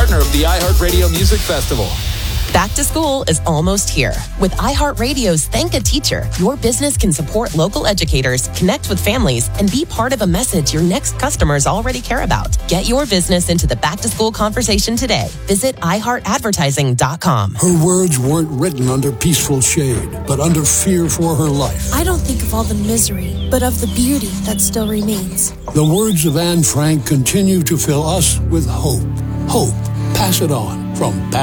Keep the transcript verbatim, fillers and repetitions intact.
partner of the iHeartRadio Music Festival. Back to school is almost here. With iHeartRadio's Thank a Teacher, your business can support local educators, connect with families, and be part of a message your next customers already care about. Get your business into the back-to-school conversation today. Visit i heart advertising dot com. Her words weren't written under peaceful shade, but under fear for her life. I don't think of all the misery, but of the beauty that still remains. The words of Anne Frank continue to fill us with hope. Hope. Pass it on from